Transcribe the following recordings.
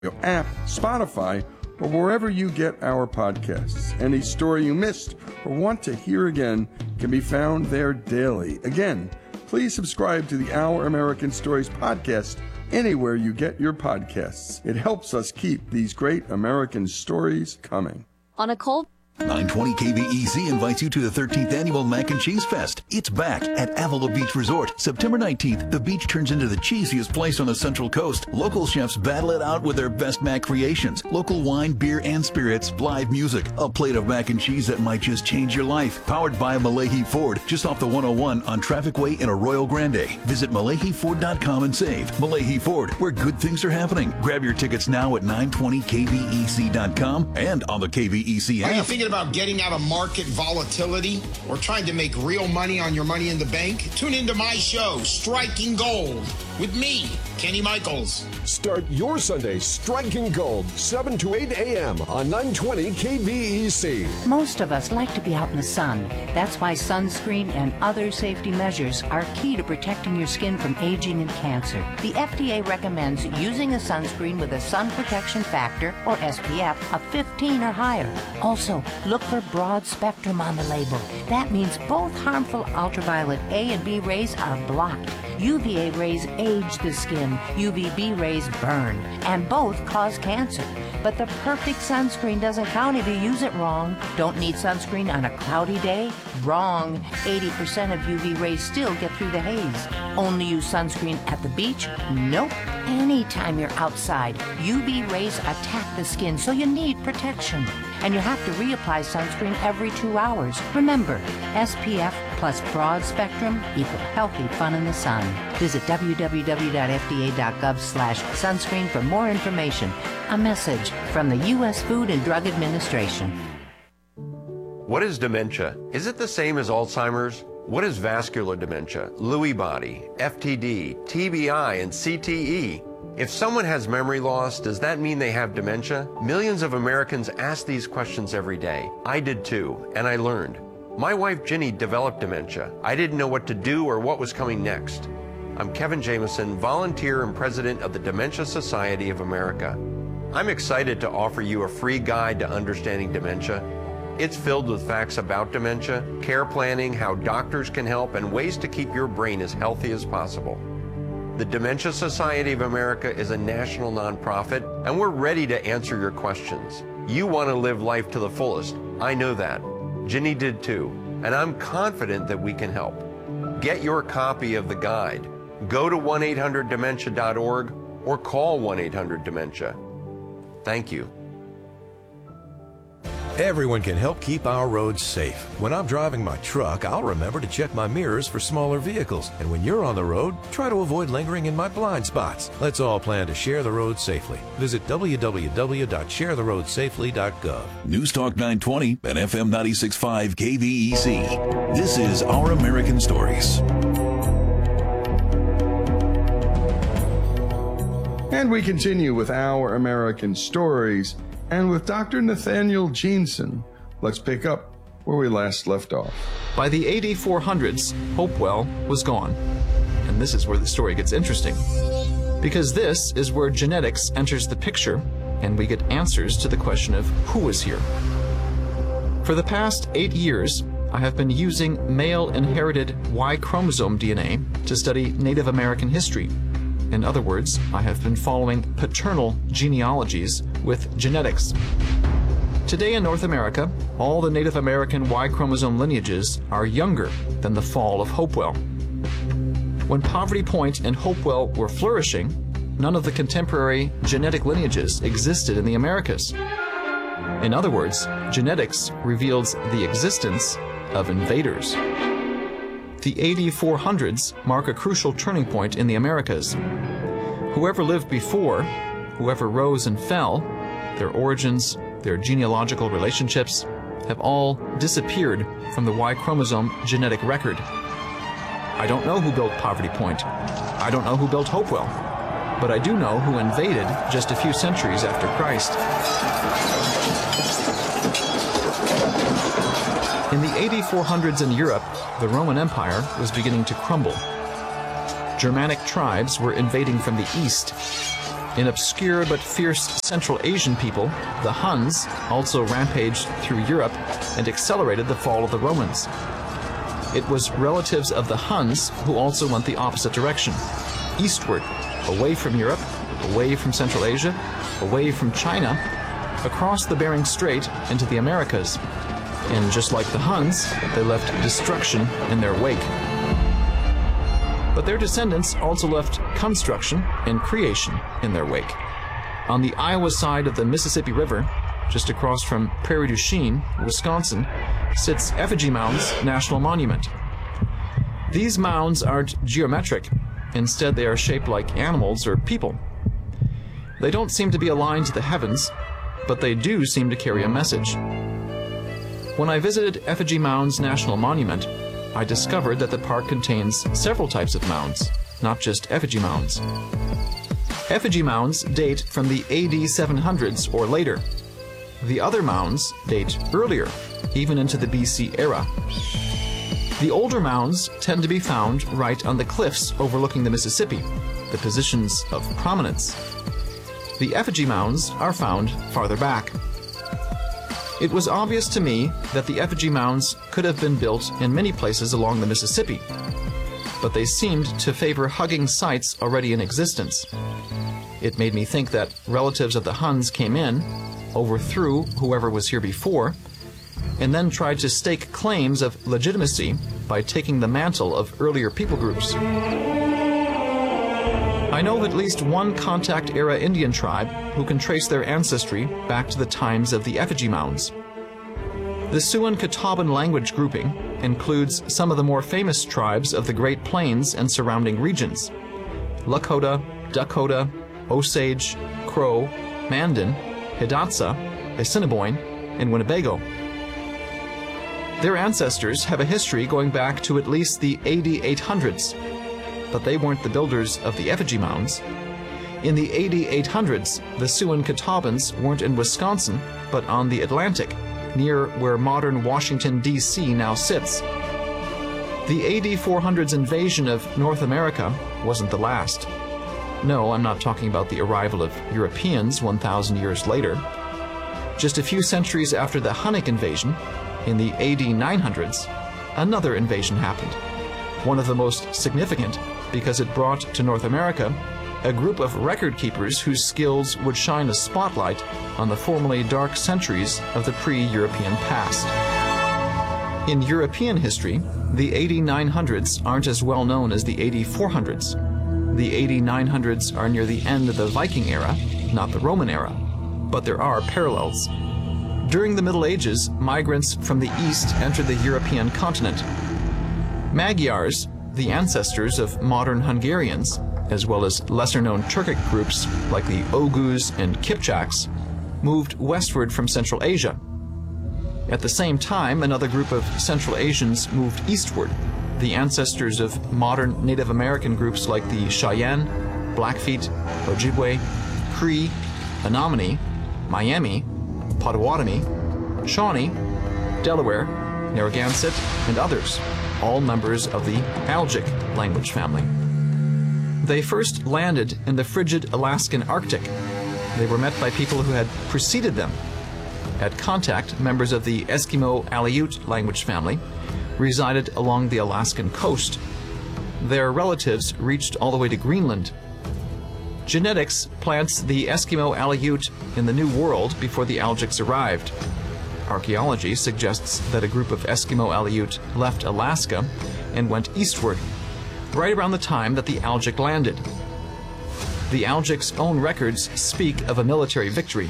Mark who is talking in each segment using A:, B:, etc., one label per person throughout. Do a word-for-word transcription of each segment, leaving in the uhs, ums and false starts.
A: app, Spotify, or wherever you get our podcasts. Any story you missed or want to hear again can be found there daily. Again, please subscribe to the Our American Stories podcast anywhere you get your podcasts. It helps us keep these great American stories coming.
B: On a cold
C: nine twenty K V E C invites you to the thirteenth Annual Mac and Cheese Fest. It's back at Avila Beach Resort. September nineteenth, the beach turns into the cheesiest place on the Central Coast. Local chefs battle it out with their best mac creations. Local wine, beer, and spirits, live music, a plate of mac and cheese that might just change your life. Powered by Malahi Ford, just off the one oh one on Traffic Way in Arroyo Grande. Visit Malahi Ford dot com and save. Malahi Ford, where good things are happening. Grab your tickets now at nine twenty K V E C dot com and on the K V E C app.
D: Are you thinking about getting out of market volatility or trying to make real money on your money in the bank? Tune into my show, Striking Gold, with me, Kenny Michaels.
E: Start your Sunday striking gold, seven to eight a.m. on nine twenty K V E C.
F: Most of us like to be out in the sun. That's why sunscreen and other safety measures are key to protecting your skin from aging and cancer. The F D A recommends using a sunscreen with a sun protection factor, or S P F, of fifteen or higher. Also, look for broad spectrum on the label. That means both harmful ultraviolet A and B rays are blocked. U V A rays age the skin, U V B rays burn, and both cause cancer. But the perfect sunscreen doesn't count if you use it wrong. Don't need sunscreen on a cloudy day? Wrong. eighty percent of U V rays still get through the haze. Only use sunscreen at the beach? Nope. Anytime you're outside, U V rays attack the skin, so you need protection. And you have to reapply sunscreen every two hours. Remember, S P F plus broad spectrum equal healthy fun in the sun. Visit w w w dot f d a dot gov slash sunscreen for more information. A message from the U S Food and Drug Administration.
G: What is dementia? Is it the same as Alzheimer's? What is vascular dementia, Lewy body, F T D, T B I, and C T E? If someone has memory loss, does that mean they have dementia? Millions of Americans ask these questions every day. I did too, and I learned. My wife Ginny developed dementia. I didn't know what to do or what was coming next. I'm Kevin Jameson, volunteer and president of the Dementia Society of America. I'm excited to offer you a free guide to understanding dementia. It's filled with facts about dementia, care planning, how doctors can help, and ways to keep your brain as healthy as possible. The Dementia Society of America is a national nonprofit, and we're ready to answer your questions. You want to live life to the fullest. I know that. Ginny did too, and I'm confident that we can help. Get your copy of the guide. Go to one eight hundred dementia dot org or call one eight hundred dementia. Thank you.
H: Everyone can help keep our roads safe. When I'm driving my truck, I'll remember to check my mirrors for smaller vehicles. And when you're on the road, try to avoid lingering in my blind spots. Let's all plan to share the road safely. Visit w w w dot share the road safely dot gov.
C: News Talk nine twenty and F M ninety-six point five K V E C. This is Our American Stories.
A: And we continue with Our American Stories. And with Doctor Nathaniel Jeanson, let's pick up where we last left off.
I: By the A D four hundreds, Hopewell was gone. And this is where the story gets interesting. Because this is where genetics enters the picture, and we get answers to the question of who is here. For the past eight years, I have been using male-inherited Y chromosome D N A to study Native American history. In other words, I have been following paternal genealogies with genetics. Today in North America, all the Native American Y chromosome lineages are younger than the fall of Hopewell. When Poverty Point and Hopewell were flourishing, none of the contemporary genetic lineages existed in the Americas. In other words, genetics reveals the existence of invaders. The A D four hundreds mark a crucial turning point in the Americas. Whoever lived before, whoever rose and fell, their origins, their genealogical relationships, have all disappeared from the Y chromosome genetic record. I don't know who built Poverty Point. I don't know who built Hopewell. But I do know who invaded just a few centuries after Christ. In the A D four hundreds in Europe, the Roman Empire was beginning to crumble. Germanic tribes were invading from the east. An obscure but fierce Central Asian people, the Huns, also rampaged through Europe and accelerated the fall of the Romans. It was relatives of the Huns who also went the opposite direction, eastward, away from Europe, away from Central Asia, away from China, across the Bering Strait into the Americas. And just like the Huns, they left destruction in their wake. But their descendants also left construction and creation in their wake. On the Iowa side of the Mississippi River, just across from Prairie du Chien, Wisconsin, sits Effigy Mounds National Monument. These mounds aren't geometric. Instead, they are shaped like animals or people. They don't seem to be aligned to the heavens, but they do seem to carry a message. When I visited Effigy Mounds National Monument, I discovered that the park contains several types of mounds, not just effigy mounds. Effigy mounds date from the A D seven hundreds or later. The other mounds date earlier, even into the B C era. The older mounds tend to be found right on the cliffs overlooking the Mississippi, the positions of prominence. The effigy mounds are found farther back. It was obvious to me that the effigy mounds could have been built in many places along the Mississippi, but they seemed to favor hugging sites already in existence. It made me think that relatives of the Huns came in, overthrew whoever was here before, and then tried to stake claims of legitimacy by taking the mantle of earlier people groups. I know of at least one contact-era Indian tribe who can trace their ancestry back to the times of the effigy mounds. The Siouan-Catawban language grouping includes some of the more famous tribes of the Great Plains and surrounding regions: Lakota, Dakota, Osage, Crow, Mandan, Hidatsa, Assiniboine, and Winnebago. Their ancestors have a history going back to at least the A D eight hundreds, but they weren't the builders of the effigy mounds. In the A D eight hundreds, the Siouan-Catawbans weren't in Wisconsin, but on the Atlantic, near where modern Washington, D C now sits. The A D four hundreds invasion of North America wasn't the last. No, I'm not talking about the arrival of Europeans one thousand years later. Just a few centuries after the Hunnic invasion, in the A D nine hundreds, another invasion happened. One of the most significant because it brought to North America a group of record keepers whose skills would shine a spotlight on the formerly dark centuries of the pre-European past. In European history, the A D nine hundreds aren't as well known as the A D four hundreds. The A D nine hundreds are near the end of the Viking era, not the Roman era, but there are parallels. During the Middle Ages, migrants from the east entered the European continent. Magyars, the ancestors of modern Hungarians, as well as lesser-known Turkic groups like the Oghuz and Kipchaks, moved westward from Central Asia. At the same time, another group of Central Asians moved eastward, the ancestors of modern Native American groups like the Cheyenne, Blackfeet, Ojibwe, Cree, Menominee, Miami, Potawatomi, Shawnee, Delaware, Narragansett, and others, all members of the Algic language family. They first landed in the frigid Alaskan Arctic. They were met by people who had preceded them. At contact, members of the Eskimo Aleut language family resided along the Alaskan coast. Their relatives reached all the way to Greenland. Genetics plants the Eskimo Aleut in the New World before the Algics arrived. Archaeology suggests that a group of Eskimo Aleut left Alaska and went eastward, right around the time that the Algic landed. The Algics' own records speak of a military victory.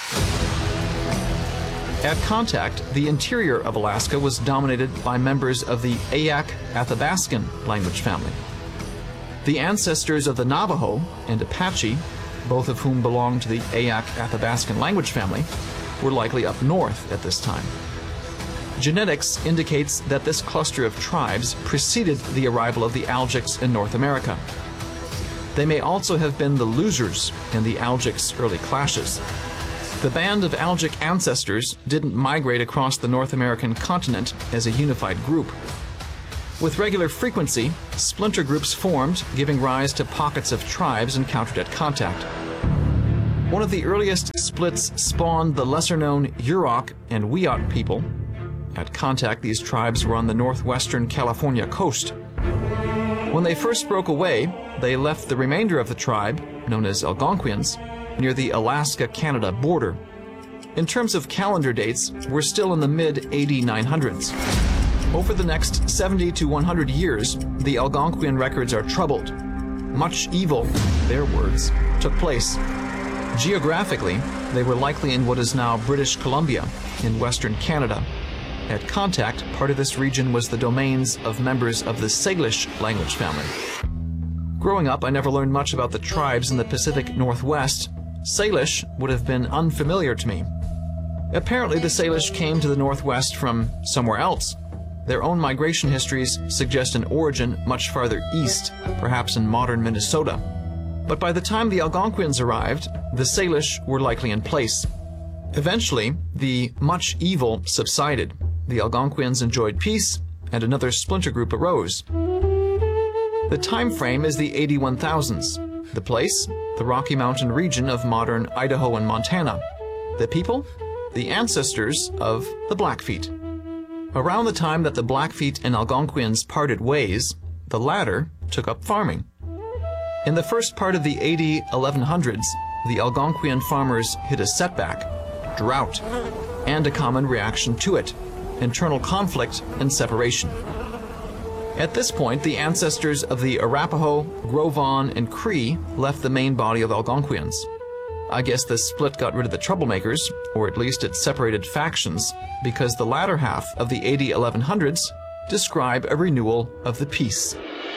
I: At contact, the interior of Alaska was dominated by members of the Ayak-Athabaskan language family. The ancestors of the Navajo and Apache, both of whom belong to the Ayak-Athabaskan language family, were likely up north at this time. Genetics indicates that this cluster of tribes preceded the arrival of the Algics in North America. They may also have been the losers in the Algics' early clashes. The band of Algic ancestors didn't migrate across the North American continent as a unified group. With regular frequency, splinter groups formed, giving rise to pockets of tribes encountered at contact. One of the earliest splits spawned the lesser-known Yurok and Wiyot people. At contact, these tribes were on the northwestern California coast. When they first broke away, they left the remainder of the tribe, known as Algonquians, near the Alaska-Canada border. In terms of calendar dates, we're still in the mid A D nine hundreds. Over the next seventy to one hundred years, the Algonquian records are troubled. Much evil, their words, took place. Geographically, they were likely in what is now British Columbia, in western Canada. At contact, part of this region was the domains of members of the Salish language family. Growing up, I never learned much about the tribes in the Pacific Northwest. Salish would have been unfamiliar to me. Apparently, the Salish came to the Northwest from somewhere else. Their own migration histories suggest an origin much farther east, perhaps in modern Minnesota. But by the time the Algonquians arrived, the Salish were likely in place. Eventually, the much evil subsided. The Algonquians enjoyed peace, and another splinter group arose. The time frame is the eighty-one thousands. The place, the Rocky Mountain region of modern Idaho and Montana. The people, the ancestors of the Blackfeet. Around the time that the Blackfeet and Algonquians parted ways, the latter took up farming. In the first part of the A D eleven hundreds, the Algonquian farmers hit a setback, drought, and a common reaction to it, internal conflict and separation. At this point, the ancestors of the Arapaho, Gros Ventre, and Cree left the main body of Algonquians. I guess this split got rid of the troublemakers, or at least it separated factions, because the latter half of the A D eleven hundreds describe a renewal of the peace.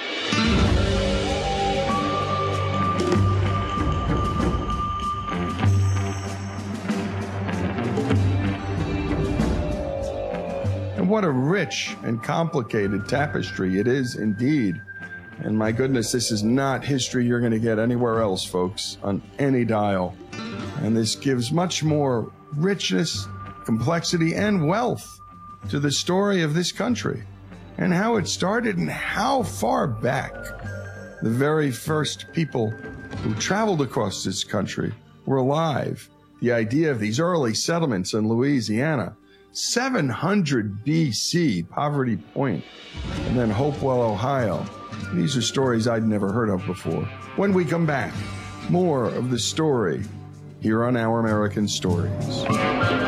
A: And what a rich and complicated tapestry it is indeed. And my goodness, this is not history you're going to get anywhere else, folks, on any dial. And this gives much more richness, complexity, and wealth to the story of this country and how it started and how far back the very first people who traveled across this country were alive. The idea of these early settlements in Louisiana, seven hundred B C, Poverty Point, and then Hopewell, Ohio. These are stories I'd never heard of before. When we come back, more of the story here on Our American Stories.